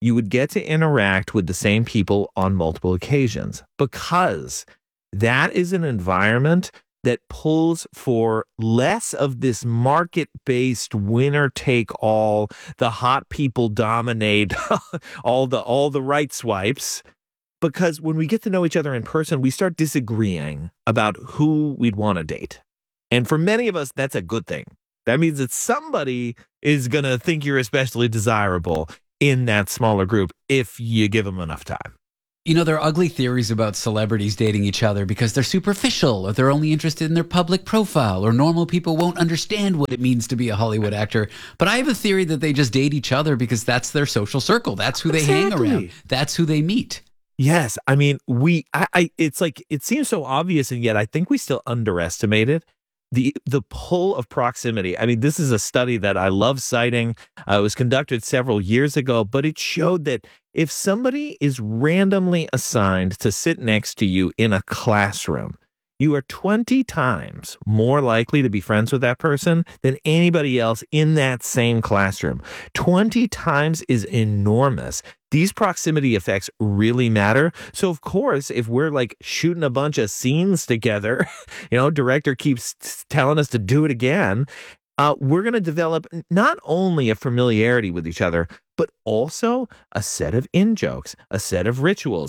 you would get to interact with the same people on multiple occasions, because that is an environment that pulls for less of this market-based winner-take-all, the hot people dominate all the right swipes. Because when we get to know each other in person, we start disagreeing about who we'd want to date. And for many of us, that's a good thing. That means that somebody is going to think you're especially desirable in that smaller group if you give them enough time. You know, there are ugly theories about celebrities dating each other because they're superficial, or they're only interested in their public profile, or normal people won't understand what it means to be a Hollywood actor. But I have a theory that they just date each other because that's their social circle. That's who they hang around. That's who they meet. Yes. I mean, it's like, it seems so obvious, and yet I think we still underestimate it. The pull of proximity. I mean, this is a study that I love citing. It was conducted several years ago, but it showed that if somebody is randomly assigned to sit next to you in a classroom, you are 20 times more likely to be friends with that person than anybody else in that same classroom. 20 times is enormous. These proximity effects really matter. So, of course, if we're like shooting a bunch of scenes together, director keeps telling us to do it again, we're going to develop not only a familiarity with each other, but also a set of in-jokes, a set of rituals,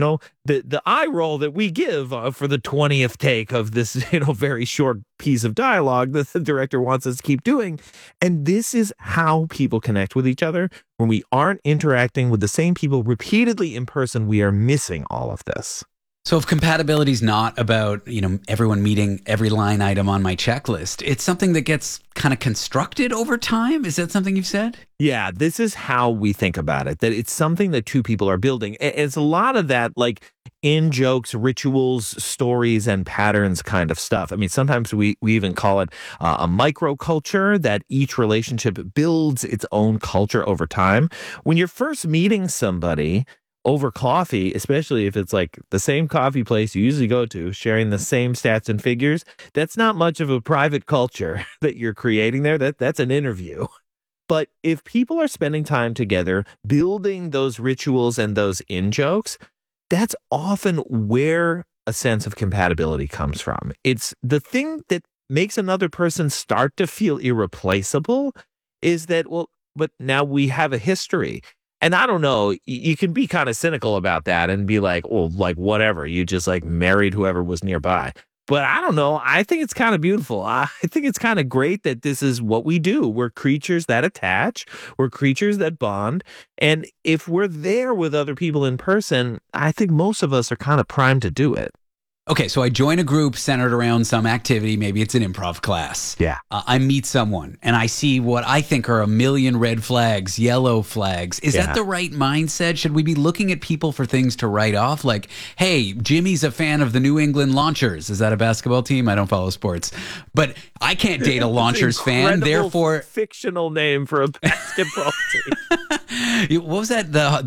the eye roll that we give for the 20th take of this, very short piece of dialogue that the director wants us to keep doing. And this is how people connect with each other. When we aren't interacting with the same people repeatedly in person, we are missing all of this. So if compatibility is not about, everyone meeting every line item on my checklist, it's something that gets kind of constructed over time. Is that something you've said? Yeah, this is how we think about it, that it's something that two people are building. It's a lot of that, like in jokes, rituals, stories, and patterns kind of stuff. I mean, sometimes we even call it a microculture, that each relationship builds its own culture over time. When you're first meeting somebody over coffee, especially if it's like the same coffee place you usually go to, sharing the same stats and figures, that's not much of a private culture that you're creating there. That's an interview. But if people are spending time together, building those rituals and those in-jokes, that's often where a sense of compatibility comes from. It's the thing that makes another person start to feel irreplaceable is that, but now we have a history. And I don't know, you can be kind of cynical about that and be like, whatever, you just like married whoever was nearby. But I don't know, I think it's kind of beautiful. I think it's kind of great that this is what we do. We're creatures that attach. We're creatures that bond. And if we're there with other people in person, I think most of us are kind of primed to do it. Okay, so I join a group centered around some activity. Maybe it's an improv class. Yeah. I meet someone and I see what I think are a million red flags, yellow flags. Is that the right mindset? Should we be looking at people for things to write off? Like, hey, Jimmy's a fan of the New England Launchers. Is that a basketball team? I don't follow sports. But I can't date a Launchers fan, therefore... fictional name for a basketball team. What was that?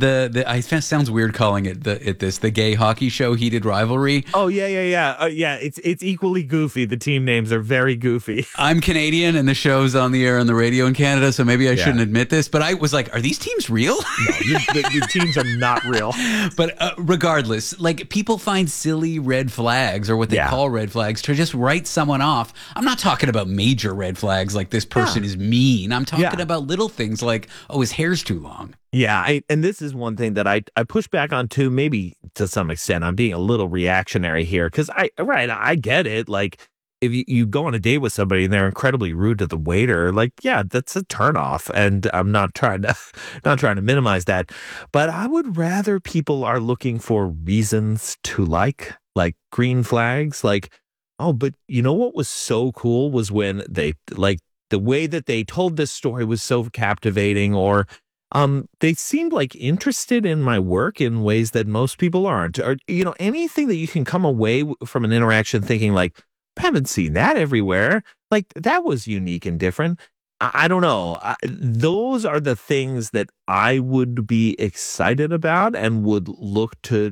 It sounds weird calling it the gay hockey show, Heated Rivalry. Oh, yeah. It's equally goofy. The team names are very goofy. I'm Canadian, and the show's on the air on the radio in Canada, so maybe I shouldn't admit this, but I was like, are these teams real? No, your teams are not real. But regardless, like, people find silly red flags, or what they call red flags, to just write someone off. I'm not talking about major red flags like this person is mean. I'm talking about little things like, oh, his hair's too long. Yeah, and this is one thing that I push back on too, maybe to some extent. I'm being a little reactionary here because I get it. Like, if you go on a date with somebody and they're incredibly rude to the waiter, like, yeah, that's a turnoff. And I'm not trying to minimize that. But I would rather people are looking for reasons to like green flags. Like, oh, but you know what was so cool was when they, like, the way that they told this story was so captivating, or they seemed like interested in my work in ways that most people aren't, or, anything that you can come away from an interaction thinking like, I haven't seen that everywhere. Like, that was unique and different. I don't know. Those are the things that I would be excited about and would look to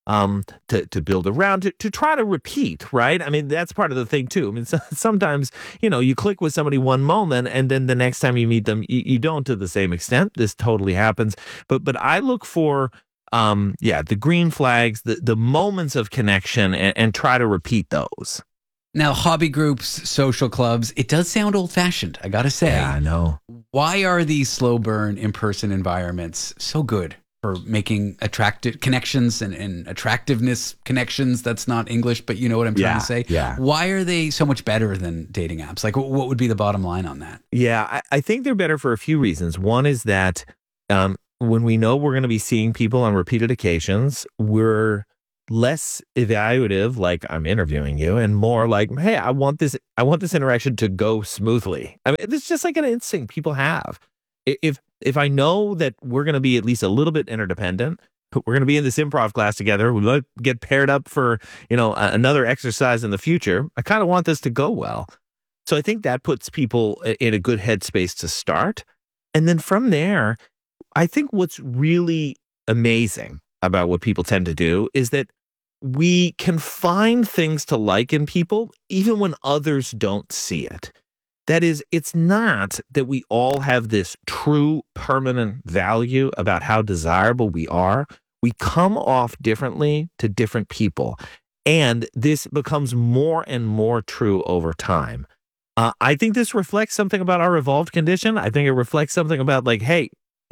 to build around, to try to repeat, right? I mean, that's part of the thing too. I mean, sometimes, you click with somebody one moment and then the next time you meet them, you don't to the same extent. This totally happens. But I look for, the green flags, the moments of connection and try to repeat those. Now, hobby groups, social clubs, it does sound old-fashioned, I gotta say. Yeah, I know. Why are these slow burn in-person environments so good for making attractive connections and attractiveness connections? That's not English, but you know what I'm trying to say? Yeah. Why are they so much better than dating apps? Like, what would be the bottom line on that? Yeah, I think they're better for a few reasons. One is that when we know we're going to be seeing people on repeated occasions, we're less evaluative, like I'm interviewing you, and more like, hey, I want this interaction to go smoothly. I mean, it's just like an instinct people have. If I know that we're going to be at least a little bit interdependent, we're going to be in this improv class together, we might get paired up for, another exercise in the future, I kind of want this to go well. So I think that puts people in a good headspace to start. And then from there, I think what's really amazing about what people tend to do is that we can find things to like in people even when others don't see it. That is, it's not that we all have this true permanent value about how desirable we are. We come off differently to different people. And this becomes more and more true over time. I think this reflects something about our evolved condition. I think it reflects something about like, hey,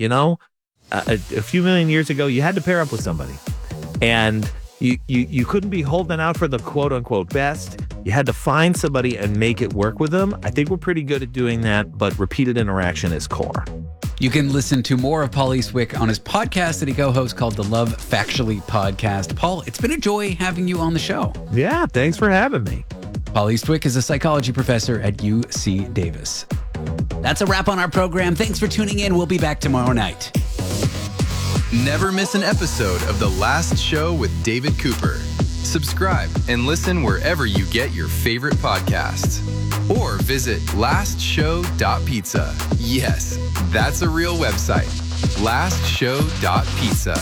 a few million years ago, you had to pair up with somebody. And you couldn't be holding out for the quote-unquote best. You had to find somebody and make it work with them. I think we're pretty good at doing that, but repeated interaction is core. You can listen to more of Paul Eastwick on his podcast that he co-hosts called the Love Factually Podcast. Paul, it's been a joy having you on the show. Yeah, thanks for having me. Paul Eastwick is a psychology professor at UC Davis. That's a wrap on our program. Thanks for tuning in. We'll be back tomorrow night. Never miss an episode of The Last Show with David Cooper. Subscribe and listen wherever you get your favorite podcasts. Or visit lastshow.pizza. Yes, that's a real website. lastshow.pizza.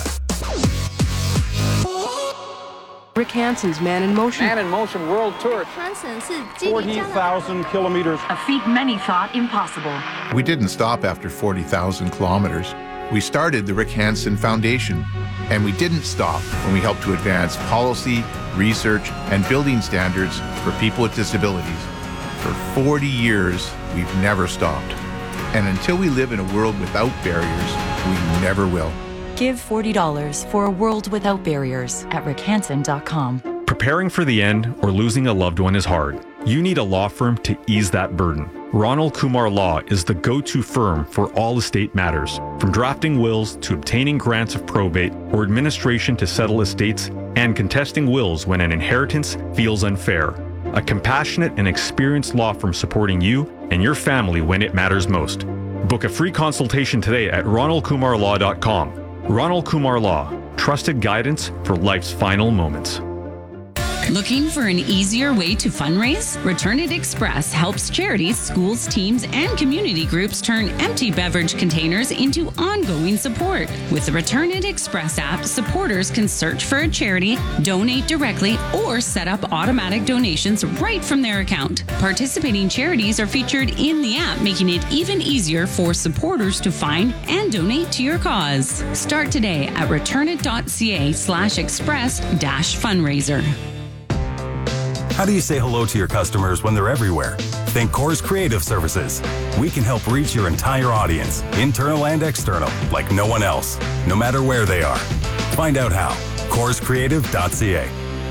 Rick Hansen's Man in Motion. Man in Motion World Tour. 40,000 kilometers. A feat many thought impossible. We didn't stop after 40,000 kilometers. We started the Rick Hansen Foundation, and we didn't stop when we helped to advance policy, research, and building standards for people with disabilities. For 40 years, we've never stopped. And until we live in a world without barriers, we never will. Give $40 for a world without barriers at rickhansen.com. Preparing for the end or losing a loved one is hard. You need a law firm to ease that burden. Ronald Kumar Law is the go-to firm for all estate matters, from drafting wills to obtaining grants of probate or administration to settle estates and contesting wills when an inheritance feels unfair. A compassionate and experienced law firm supporting you and your family when it matters most. Book a free consultation today at ronaldkumarlaw.com. Ronald Kumar Law, trusted guidance for life's final moments. Looking for an easier way to fundraise? Return It Express helps charities, schools, teams, and community groups turn empty beverage containers into ongoing support. With the Return It Express app, supporters can search for a charity, donate directly, or set up automatic donations right from their account. Participating charities are featured in the app, making it even easier for supporters to find and donate to your cause. Start today at returnit.ca/express-fundraiser. How do you say hello to your customers when they're everywhere? Think Coors Creative Services. We can help reach your entire audience, internal and external, like no one else, no matter where they are. Find out how. CoorsCreative.ca.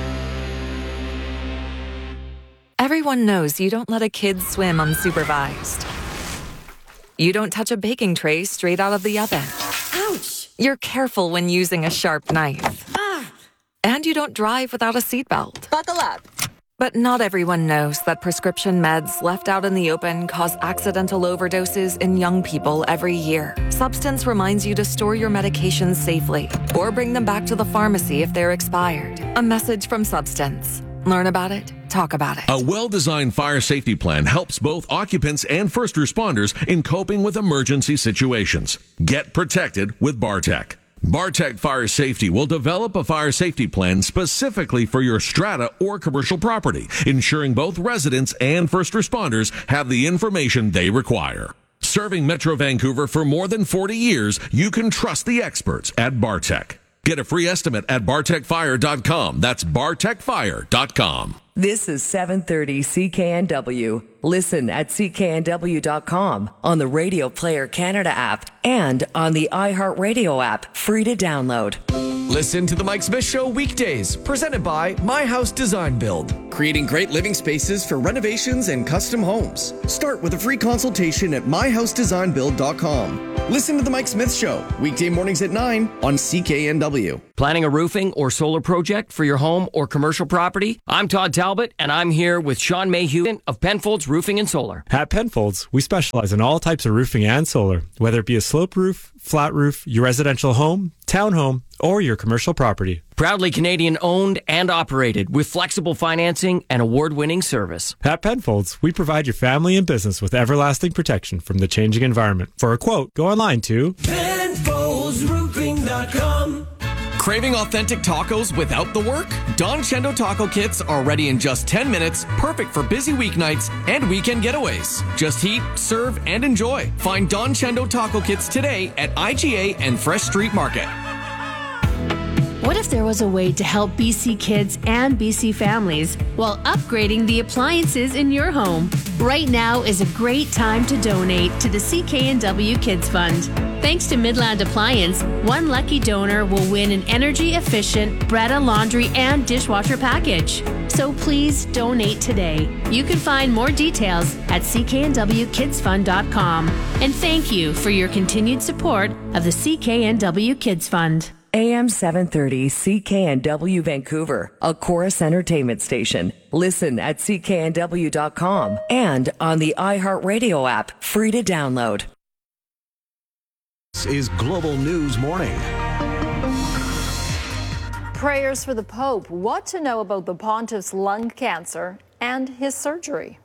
Everyone knows you don't let a kid swim unsupervised. You don't touch a baking tray straight out of the oven. Ouch! You're careful when using a sharp knife. And you don't drive without a seatbelt. Buckle up. But not everyone knows that prescription meds left out in the open cause accidental overdoses in young people every year. Substance reminds you to store your medications safely or bring them back to the pharmacy if they're expired. A message from Substance. Learn about it. Talk about it. A well-designed fire safety plan helps both occupants and first responders in coping with emergency situations. Get protected with Bartec. Bartech Fire Safety will develop a fire safety plan specifically for your strata or commercial property, ensuring both residents and first responders have the information they require. Serving Metro Vancouver for more than 40 years, you can trust the experts at Bartech. Get a free estimate at bartechfire.com. That's bartechfire.com. This is 730 CKNW. Listen at cknw.com, on the Radio Player Canada app, and on the iHeartRadio app, free to download. Listen to The Mike Smith Show weekdays, presented by My House Design Build, creating great living spaces for renovations and custom homes. Start with a free consultation at myhousedesignbuild.com. Listen to The Mike Smith Show, weekday mornings at 9 on CKNW. Planning a roofing or solar project for your home or commercial property? I'm Todd Talbot, and I'm here with Sean Mayhew of Penfolds Roofing and Solar. At Penfolds, we specialize in all types of roofing and solar, whether it be a slope roof, flat roof, your residential home, townhome, or your commercial property. Proudly Canadian owned and operated with flexible financing and award-winning service. At Penfolds, we provide your family and business with everlasting protection from the changing environment. For a quote, go online to PenfoldsRoofing.com. Craving authentic tacos without the work? Don Chendo taco kits are ready in just 10 minutes, perfect for busy weeknights and weekend getaways. Just heat, serve, and enjoy. Find Don Chendo taco kits today at IGA and Fresh Street Market. What if there was a way to help BC kids and BC families while upgrading the appliances in your home? Right now is a great time to donate to the CKNW Kids Fund. Thanks to Midland Appliance, one lucky donor will win an energy-efficient Bretta laundry and dishwasher package. So please donate today. You can find more details at cknwkidsfund.com. And thank you for your continued support of the CKNW Kids Fund. AM 730 CKNW Vancouver, a Chorus Entertainment station. Listen at cknw.com and on the iHeartRadio app, free to download. This is Global News Morning. Prayers for the Pope. What to know about the pontiff's lung cancer and his surgery.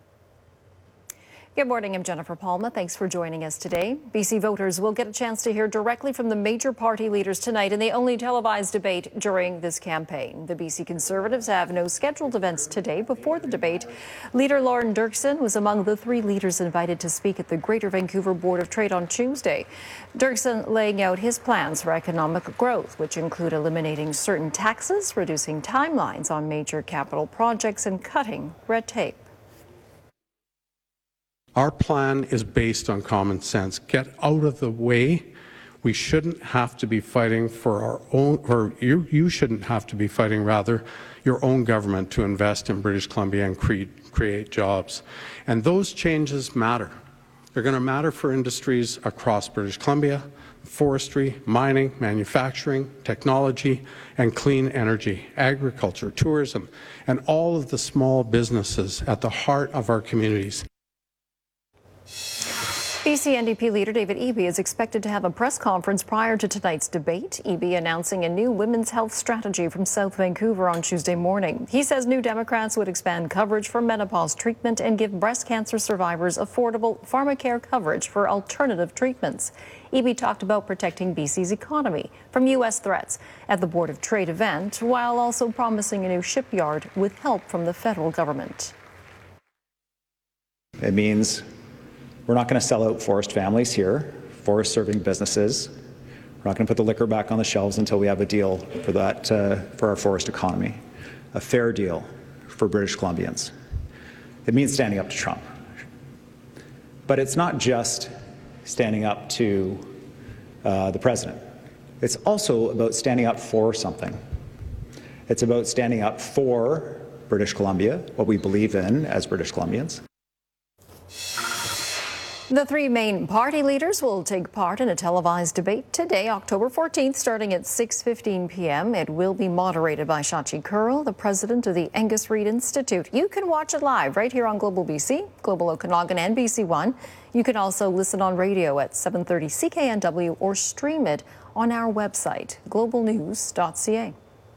Good morning, I'm Jennifer Palma. Thanks for joining us today. BC voters will get a chance to hear directly from the major party leaders tonight in the only televised debate during this campaign. The BC Conservatives have no scheduled events today before the debate. Leader Lauren Dirksen was among the 3 leaders invited to speak at the Greater Vancouver Board of Trade on Tuesday. Dirksen laying out his plans for economic growth, which include eliminating certain taxes, reducing timelines on major capital projects, and cutting red tape. Our plan is based on common sense. Get out of the way. We shouldn't have to be fighting for our own, or you shouldn't have to be fighting, rather, your own government to invest in British Columbia and create jobs. And those changes matter. They're going to matter for industries across British Columbia, forestry, mining, manufacturing, technology, and clean energy, agriculture, tourism, and all of the small businesses at the heart of our communities. BC NDP leader David Eby is expected to have a press conference prior to tonight's debate. Eby announcing a new women's health strategy from South Vancouver on Tuesday morning. He says New Democrats would expand coverage for menopause treatment and give breast cancer survivors affordable pharmacare coverage for alternative treatments. Eby talked about protecting BC's economy from U.S. threats at the Board of Trade event, while also promising a new shipyard with help from the federal government. It means we're not going to sell out forest families here, forest-serving businesses. We're not going to put the liquor back on the shelves until we have a deal for that, for our forest economy, a fair deal for British Columbians. It means standing up to Trump. But it's not just standing up to the president. It's also about standing up for something. It's about standing up for British Columbia, what we believe in as British Columbians. The 3 main party leaders will take part in a televised debate today, October 14th, starting at 6:15 p.m. It will be moderated by Shachi Kurl, the president of the Angus Reid Institute. You can watch it live right here on Global BC, Global Okanagan, and BC One. You can also listen on radio at 730 CKNW or stream it on our website, globalnews.ca.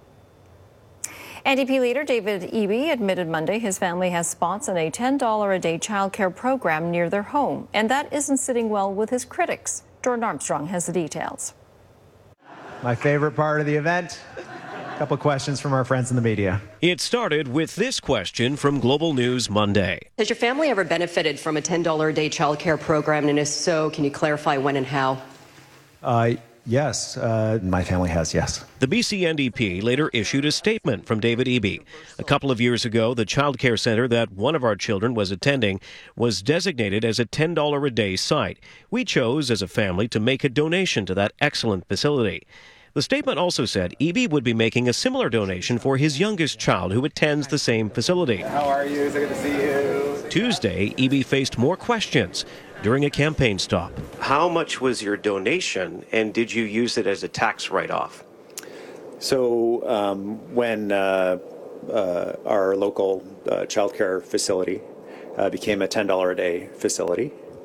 NDP leader David Eby admitted Monday his family has spots in a $10 a day childcare program near their home, and that isn't sitting well with his critics. Jordan Armstrong has the details. My favorite part of the event. A couple questions from our friends in the media. It started with this question from Global News Monday. Has your family ever benefited from a $10 a day childcare program? And if so, can you clarify when and how? Yes, my family has, yes. The BC NDP later issued a statement from David Eby. A couple of years ago, the childcare centre that one of our children was attending was designated as a $10 a day site. We chose as a family to make a donation to that excellent facility. The statement also said Eby would be making a similar donation for his youngest child who attends the same facility. How are you? So good to see you. Tuesday, Eby faced more questions during a campaign stop. How much was your donation, and did you use it as a tax write-off? So when our local childcare facility became a $10 a day facility,